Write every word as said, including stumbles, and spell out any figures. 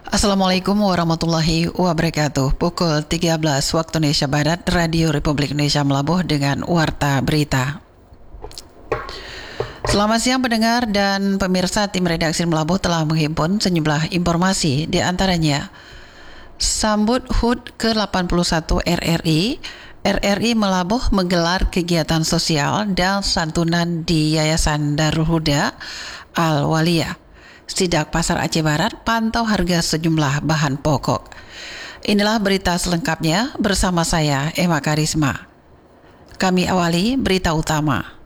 Assalamualaikum warahmatullahi wabarakatuh. Pukul tiga belas waktu Indonesia Barat, Radio Republik Indonesia Melabuh dengan Warta Berita. Selamat siang pendengar dan pemirsa. Tim redaksi Melabuh telah menghimpun sejumlah informasi, di antaranya sambut H U D ke delapan puluh satu R R I. R R I Melabuh menggelar kegiatan sosial dan santunan di Yayasan Darul Huda Al-Waliyah. Sidak Pasar Aceh Barat pantau harga sejumlah bahan pokok. Inilah berita selengkapnya bersama saya, Emma Karisma. Kami awali berita utama.